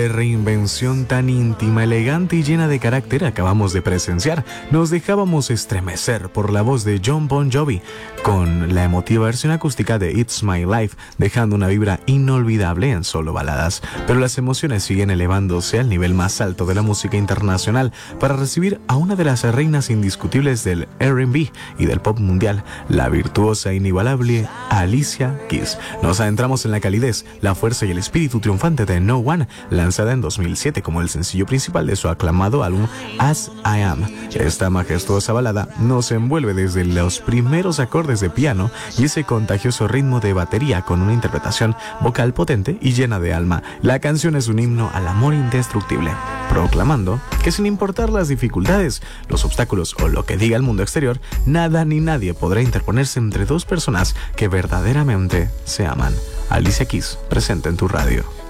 de reinvención tan íntima, elegante y llena de carácter acabamos de presenciar. Nos dejábamos estremecer por la voz de Jon Bon Jovi con la emotiva versión acústica de It's My Life, dejando una vibra inolvidable en solo baladas. Pero las emociones siguen elevándose al nivel más alto de la música internacional para recibir a una de las reinas indiscutibles del R&B y del pop mundial, la virtuosa e inigualable Alicia Keys. Nos adentramos en la calidez, la fuerza y el espíritu triunfante de No One, lanzada en 2007 como el sencillo principal de su aclamado álbum As I Am. Esta majestuosa balada nos envuelve desde los primeros acordes de piano y ese contagioso ritmo de batería con una interpretación vocal potente y llena de alma. La canción es un himno al amor indestructible, proclamando que sin importar las dificultades, los obstáculos o lo que diga el mundo exterior, nada ni nadie podrá interponerse entre dos personas que verdaderamente se aman. Alicia Keys, presente en tu radio.